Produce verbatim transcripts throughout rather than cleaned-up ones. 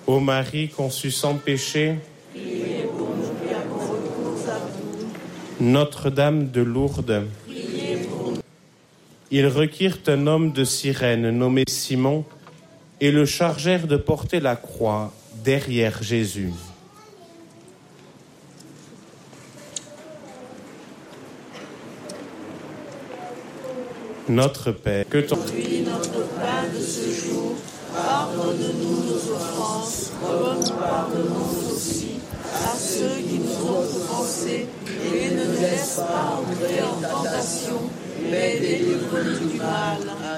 Ô Marie conçue sans péché, priez pour nous qui avons recours à vous. Notre-Dame de Lourdes, Priez pour nous. ils requirent un homme de Cyrène nommé Simon et le chargèrent de porter la croix derrière Jésus. Notre Père, que ton... Aujourd'hui notre pain de ce jour, pardonne-nous nos offenses, comme nous pardonnons aussi à ceux qui nous ont offensés, et ne nous laisse pas entrer en tentation, mais délivre-nous du mal. Amen.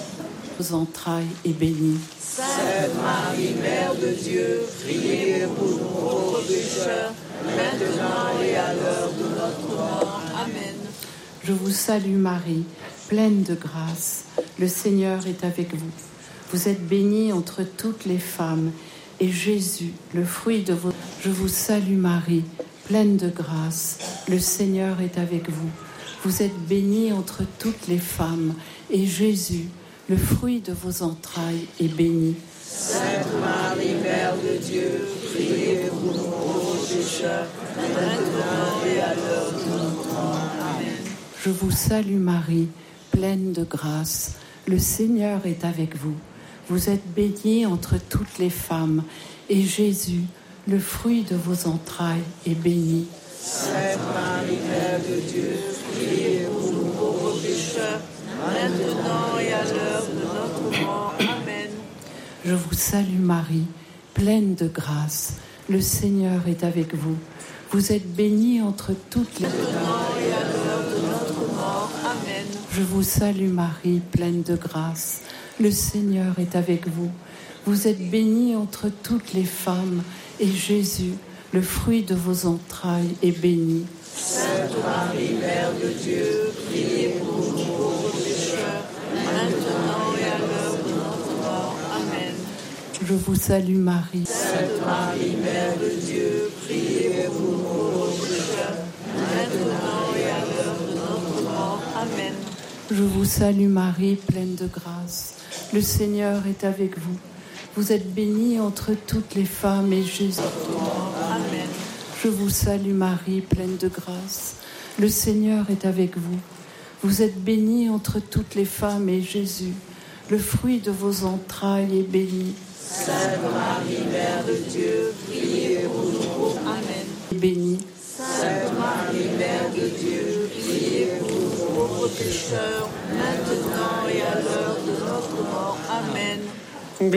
Vos entrailles est bénie. Sainte Marie, Mère de Dieu, priez pour nous pauvres pécheurs, maintenant et à l'heure de notre mort. Amen. Je vous salue Marie, pleine de grâce. Le Seigneur est avec vous. Vous êtes bénie entre toutes les femmes, et Jésus, le fruit de vos... Je vous salue Marie, pleine de grâce. Le Seigneur est avec vous. Vous êtes bénie entre toutes les femmes, et Jésus, le fruit de vos entrailles, est béni. Sainte Marie, Mère de Dieu, priez pour nous pauvres pécheurs, maintenant et à l'heure de notre mort. Amen. Je vous salue Marie, pleine de grâce. Le Seigneur est avec vous. Vous êtes bénie entre toutes les femmes, et Jésus, le fruit de vos entrailles, est béni. Sainte Marie, Mère de Dieu, priez pour nous pauvres pécheurs, maintenant et à l'heure de notre mort. Amen. Je vous salue Marie, pleine de grâce. Le Seigneur est avec vous. Vous êtes bénie entre toutes les femmes. Maintenant et à l'heure de notre mort. Amen. Je vous salue Marie, pleine de grâce. Le Seigneur est avec vous. Vous êtes bénie entre toutes les femmes, et Jésus, le fruit de vos entrailles, est béni. Sainte Marie, Mère de Dieu, priez pour nous pauvres pécheurs, maintenant et à l'heure de notre mort. Amen. Je vous salue Marie. Sainte Marie, Mère de Dieu, priez pour nous pauvres pécheurs, maintenant et à l'heure de notre mort. Amen. Je vous salue Marie, pleine de grâce. Le Seigneur est avec vous. Vous êtes bénie entre toutes les femmes, et Jésus. Amen. Je vous salue Marie, pleine de grâce. Le Seigneur est avec vous. Vous êtes bénie entre toutes les femmes, et Jésus, le fruit de vos entrailles, est béni. Sainte Marie, Mère de Dieu, priez pour nous. Amen. Béni. Sainte Marie, Mère de Dieu, priez pour nous pauvres pécheurs, maintenant et à l'heure de notre mort. Amen.